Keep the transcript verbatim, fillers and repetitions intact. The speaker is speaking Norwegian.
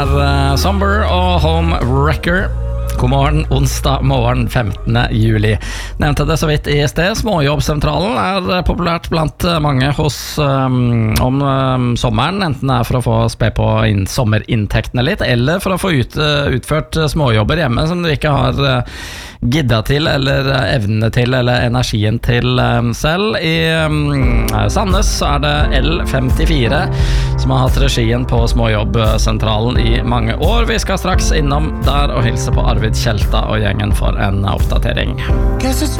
Uh, Somber og Home Wrecker. God morgen, onsdag morgen femtende juli. Nevnte det så vidt i sted. Småjobbsentralen er populært blant mange hos um, om um, sommeren, enten det er for å få spe på inn, sommerinntektene litt, eller for å få ut, uh, utført småjobber hjemme som du ikke har uh, gidda til, eller uh, evnene til, eller energien til um, selv. I um, Sandnes så er det L femtifire som har hatt regien på Småjobbsentralen i mange år. Vi skal straks innom der og hilse på Arvid Kjelta og gjengen for en oppdatering. Guess it's